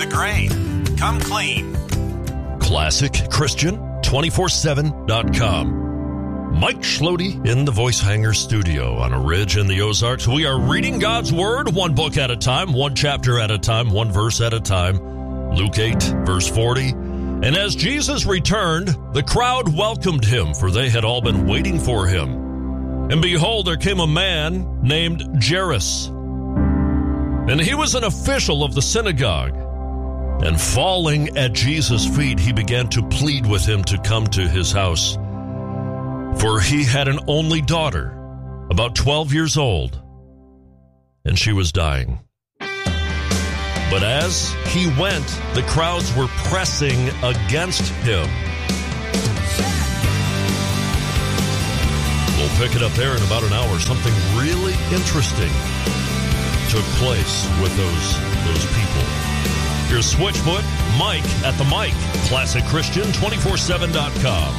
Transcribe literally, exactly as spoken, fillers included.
the grain. Come clean. Classic Christian two four seven dot com. Mike Schlody in the Voice Hanger studio on a ridge in the Ozarks. We are reading God's Word one book at a time, one chapter at a time, one verse at a time. Luke eight, verse forty. And as Jesus returned, the crowd welcomed him, for they had all been waiting for him. And behold, there came a man named Jairus. And he was an official of the synagogue. And falling at Jesus' feet, he began to plead with him to come to his house. For he had an only daughter, about twelve years old, and she was dying. But as he went, the crowds were pressing against him. We'll pick it up there in about an hour. Something really interesting took place with those, those people. Here's Switchfoot, Mike at the mic. Classic Christian two four seven dot com.